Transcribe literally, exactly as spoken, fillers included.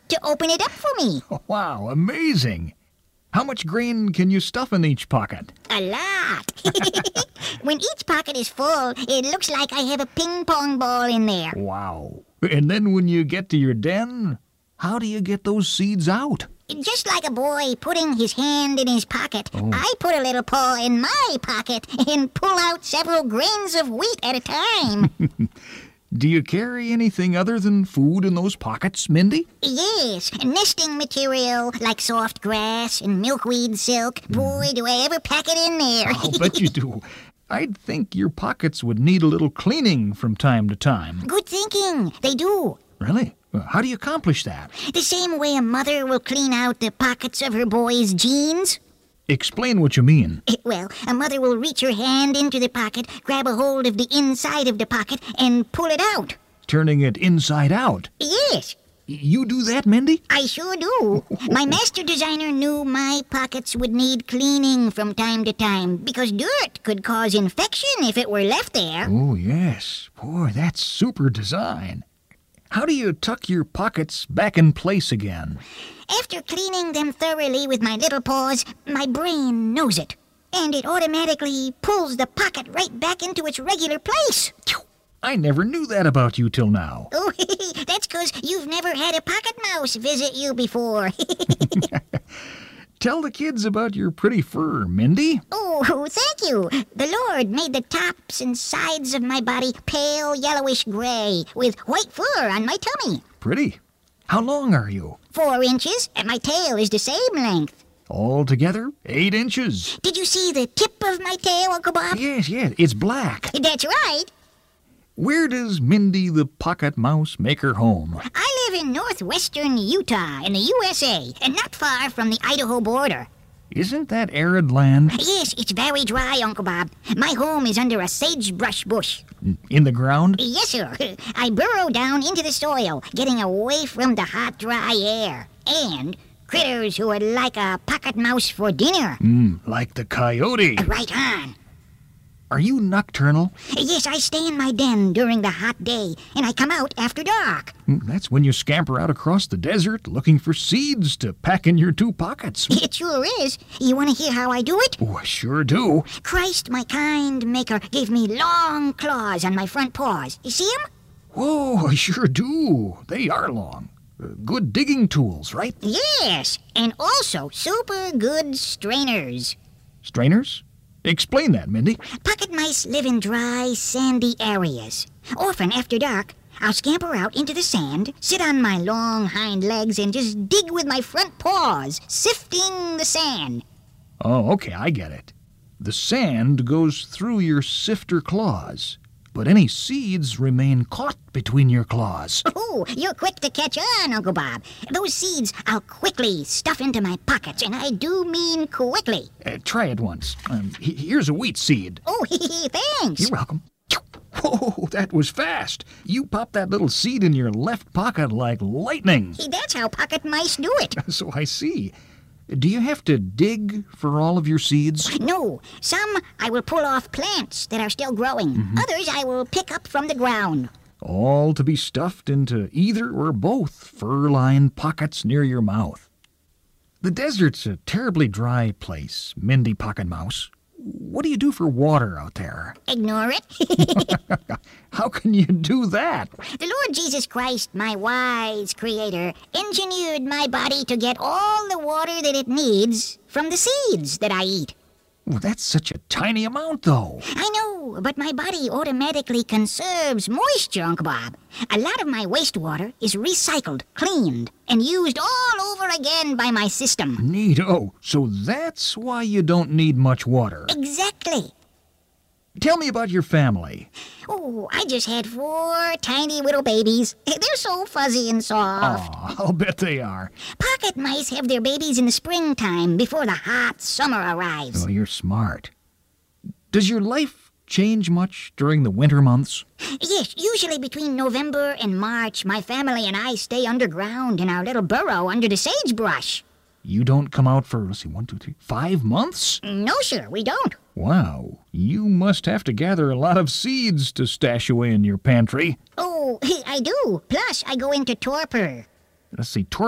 to open it up for me. Wow, amazing. How much grain can you stuff in each pocket? A lot. When each pocket is full, it looks like I have a ping pong ball in there. Wow. And then when you get to your den, how do you get those seeds out? Just like a boy putting his hand in his pocket, Oh. I put a little paw in my pocket and pull out several grains of wheat at a time. Do you carry anything other than food in those pockets, Mindy? Yes, nesting material like soft grass and milkweed silk. Boy, do I ever pack it in there. I'll bet you do. I'd think your pockets would need a little cleaning from time to time. Good thinking. They do. Really? Well, how do you accomplish that? The same way a mother will clean out the pockets of her boy's jeans. Explain what you mean. Well, a mother will reach her hand into the pocket, grab a hold of the inside of the pocket, and pull it out. Turning it inside out. Yes, You do that, Mindy? I sure do. My master designer knew my pockets would need cleaning from time to time because dirt could cause infection if it were left there. Oh, yes. Boy, that's super design. How do you tuck your pockets back in place again? After cleaning them thoroughly with my little paws, my brain knows it. And it automatically pulls the pocket right back into its regular place. I never knew that about you till now. Oh, that's 'cause you've never had a pocket mouse visit you before. Tell the kids about your pretty fur, Mindy. Oh, thank you. The Lord made the tops and sides of my body pale yellowish gray with white fur on my tummy. Pretty. How long are you? Four inches, and my tail is the same length. Altogether, eight inches. Did you see the tip of my tail, Uncle Bob? Yes, yes, it's black. That's right. Where does Mindy the Pocket Mouse make her home? I live in northwestern Utah in the U S A, and not far from the Idaho border. Isn't that arid land? Yes, it's very dry, Uncle Bob. My home is under a sagebrush bush. In the ground? Yes, sir. I burrow down into the soil, getting away from the hot, dry air. And critters who would like a pocket mouse for dinner. Mm, like the coyote. Right on. Are you nocturnal? Yes, I stay in my den during the hot day, and I come out after dark. Mm, That's when you scamper out across the desert looking for seeds to pack in your two pockets. It sure is. You want to hear how I do it? Oh, I sure do. Christ, my kind maker, gave me long claws on my front paws. You see 'em? Whoa, I sure do. They are long. Uh, good digging tools, right? Yes, and also super good strainers. Strainers? Explain that, Mindy. Pocket mice live in dry, sandy areas. Often after dark, I'll scamper out into the sand, sit on my long hind legs, and just dig with my front paws, sifting the sand. Oh, okay, I get it. The sand goes through your sifter claws, but any seeds remain caught between your claws. Oh, you're quick to catch on, Uncle Bob. Those seeds I'll quickly stuff into my pockets, and I do mean quickly. Uh, try it once. Um, he- here's a wheat seed. Oh, thanks. You're welcome. Whoa, that was fast. You popped that little seed in your left pocket like lightning. That's how pocket mice do it. So I see. Do you have to dig for all of your seeds? No, some I will pull off plants that are still growing. Others I will pick up from the ground. All to be stuffed into either or both fur-lined pockets near your mouth. The desert's a terribly dry place, Mindy Pocket Mouse. What do you do for water out there? Ignore it. How can you do that? The Lord Jesus Christ, my wise creator, engineered my body to get all the water that it needs from the seeds that I eat. Well, that's such a tiny amount, though. I know, but my body automatically conserves moisture, Uncle Bob. A lot of my wastewater is recycled, cleaned, and used all over again by my system. Neato. So that's why you don't need much water. Exactly. Tell me about your family. Oh, I just had four tiny little babies. They're so fuzzy and soft. Aw, I'll bet they are. Pocket mice have their babies in the springtime before the hot summer arrives. Oh, you're smart. Does your life change much during the winter months? Yes, usually between November and March, my family and I stay underground in our little burrow under the sagebrush. You don't come out for, let's see, one, two, three, five months? No, sir, we don't. Wow, you must have to gather a lot of seeds to stash away in your pantry. Oh, I do. Plus, I go into torpor. Let's see,